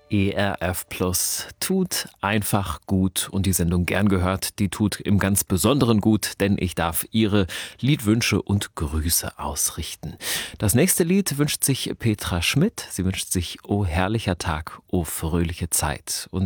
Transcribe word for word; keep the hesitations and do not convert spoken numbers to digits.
E R F Plus tut einfach gut und die Sendung gern gehört, die tut im ganz Besonderen gut, denn ich darf Ihre Liedwünsche und Grüße ausrichten. Das nächste Lied wünscht sich Petra Schmidt. Sie wünscht sich O herrlicher Tag, o fröhliche Zeit. Und